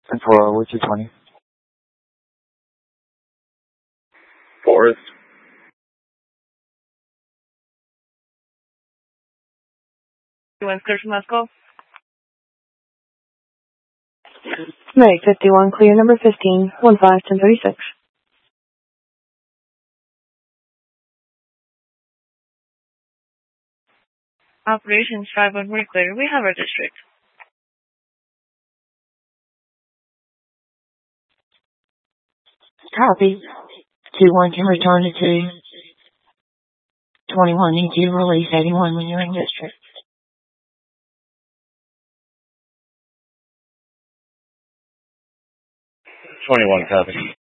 And for which is 20? Forest. You want clear from Moscow? Meg 51, clear number 15, 15-1036. Operations 5-1 clear. We have our district. Copy. 2-1 can return to 2. 21 needs you to release 81 when you're in district. 21 copy.